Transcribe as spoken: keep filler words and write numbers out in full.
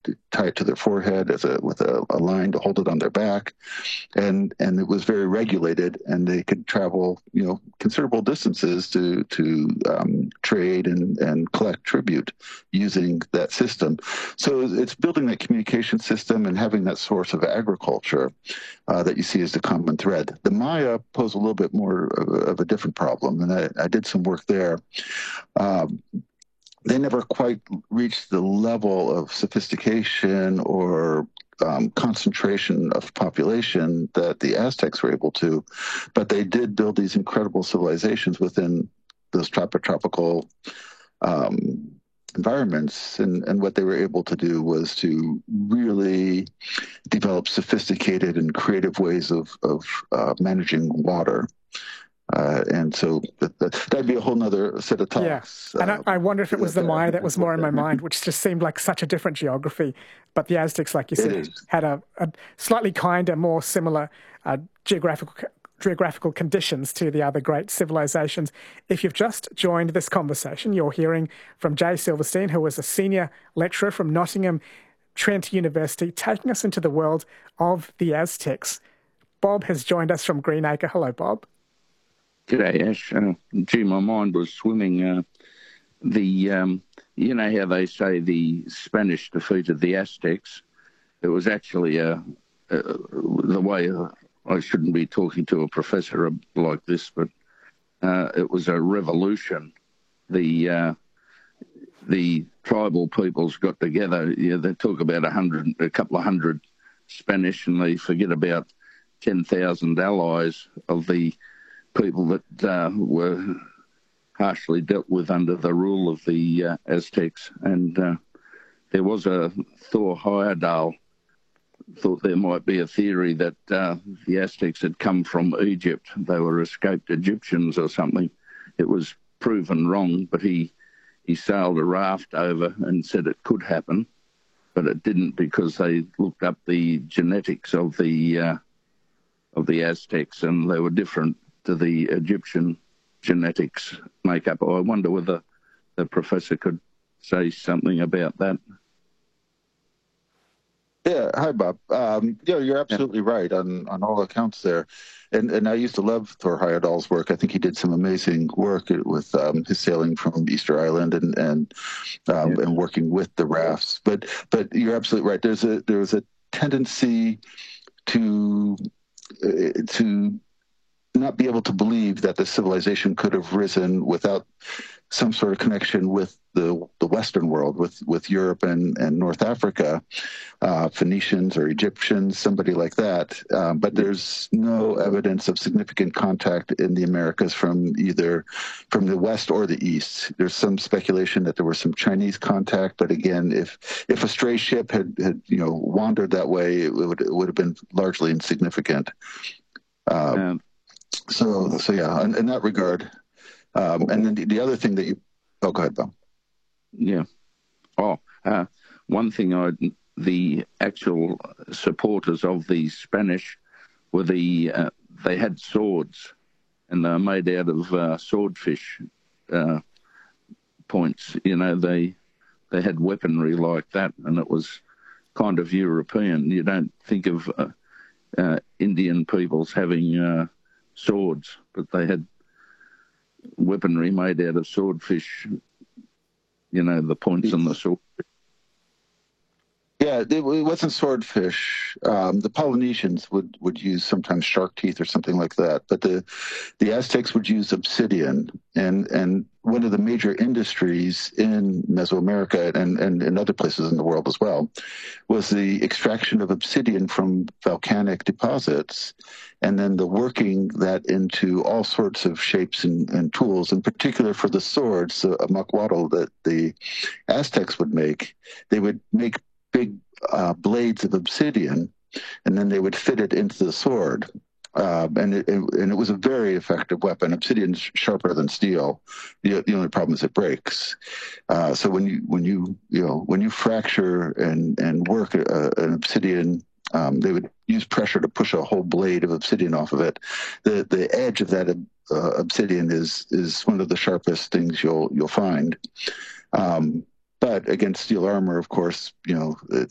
tie it to their forehead as a with a, a line to hold it on their back, and and it was very regulated, and they could travel, you know, considerable distances to to um, trade and and collect tribute using that system. So it's building that communication system and having that source of agriculture uh, that you see as the common thread. The Maya pose a little bit more of a, of a different problem, and I, I did some work there. Um, they never quite reached the level of sophistication or um, concentration of population that the Aztecs were able to, but they did build these incredible civilizations within those tropical um, environments. And, and what they were able to do was to really develop sophisticated and creative ways of, of uh, managing water. Uh, and so that, that, that'd be a whole nother set of talks. Yeah. And I, I wonder if it was the Maya that was more in my mind, which just seemed like such a different geography. But the Aztecs, like you said, had a, a slightly kinder, more similar uh, geographical geographical conditions to the other great civilizations. If you've just joined this conversation, you're hearing from Jay Silverstein, who was a senior lecturer from Nottingham Trent University, taking us into the world of the Aztecs. Bob has joined us from Greenacre. Hello, Bob. G'day, Ash. Uh, gee, my mind was swimming. Uh, the um, you know how they say the Spanish defeated the Aztecs? It was actually a, a, the way uh, I shouldn't be talking to a professor like this, but uh, it was a revolution. The uh, the tribal peoples got together. Yeah, they talk about a hundred, a couple of hundred Spanish, and they forget about ten thousand allies of the people that uh, were harshly dealt with under the rule of the uh, Aztecs. And uh, there was a Thor Heyerdahl thought there might be a theory that uh, the Aztecs had come from Egypt. They were escaped Egyptians or something. It was proven wrong, but he, he sailed a raft over and said it could happen, but it didn't because they looked up the genetics of the uh, of the Aztecs, and they were different to the Egyptian genetics makeup. I wonder whether the professor could say something about that. Yeah, hi, Bob. Um, yeah, you're absolutely yeah. right on, on all accounts there. And and I used to love Thor Heyerdahl's work. I think he did some amazing work with um, his sailing from Easter Island and and um, yeah. and working with the rafts. But but you're absolutely right. There's a there was a tendency to uh, to not be able to believe that the civilization could have risen without some sort of connection with the the Western world, with, with Europe and, and North Africa, uh, Phoenicians or Egyptians, somebody like that. Um, but there's no evidence of significant contact in the Americas from either from the West or the East. There's some speculation that there was some Chinese contact, but again, if if a stray ship had, had you know wandered that way, it would it would have been largely insignificant. Um, um. So, so yeah, in, in that regard. Um, and then the, the other thing that you, oh, go ahead, Bill. Yeah. Oh, uh, one thing I, the actual supporters of the Spanish were the, uh, they had swords, and they were made out of uh, swordfish uh, points. You know, they, they had weaponry like that, and it was kind of European. You don't think of uh, uh, Indian peoples having uh, swords, but they had weaponry made out of swordfish, you know, the points on the sword. Yeah, it, it wasn't swordfish. Um, the Polynesians would, would use sometimes shark teeth or something like that, but the the Aztecs would use obsidian. And, and one of the major industries in Mesoamerica and, and in other places in the world as well was the extraction of obsidian from volcanic deposits, and then the working that into all sorts of shapes and, and tools, in particular for the swords, a macuatl that the Aztecs would make. They would make big uh, blades of obsidian, and then they would fit it into the sword. Uh, and, it, it, and it was a very effective weapon. Obsidian's sharper than steel. The, the only problem is it breaks. Uh, so when you when you you know when you fracture and and work a, an obsidian, um, they would use pressure to push a whole blade of obsidian off of it. The the edge of that uh, obsidian is is one of the sharpest things you'll you'll find. Um, But against steel armor, of course, you know,